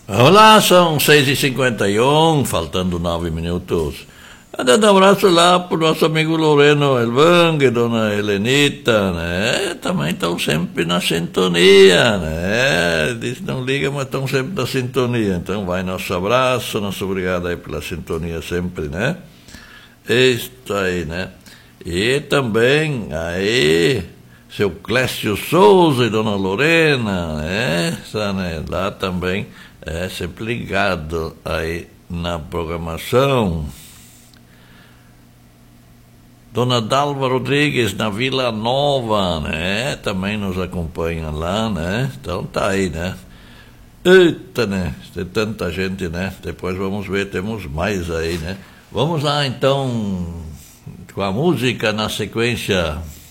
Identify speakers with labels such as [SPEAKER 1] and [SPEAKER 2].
[SPEAKER 1] Olá, são 6h51, faltando 9 minutos. Dando um abraço lá pro nosso amigo Loreno Elvang, dona Helenita, né? Também estão sempre na sintonia, né? Diz não liga, mas estão sempre na sintonia. Então vai nosso abraço, nosso obrigado aí pela sintonia sempre, né? Isso aí, né? E também aí seu Clécio Souza e dona Lorena, né? Lá também sempre ligado aí na programação. Dona Dalva Rodrigues, na Vila Nova, né? Também nos acompanha lá, né? Então tá aí, né? Eita, né? Tem tanta gente, né? Depois vamos ver, temos mais aí, né? Vamos lá, então, com a música na sequência.